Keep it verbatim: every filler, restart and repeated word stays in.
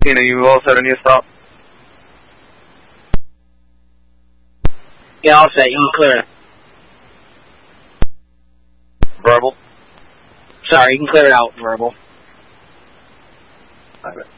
Tina, you all set on your stop? Yeah, all set. You can clear it. Verbal? Sorry, you can clear it out, verbal. All right.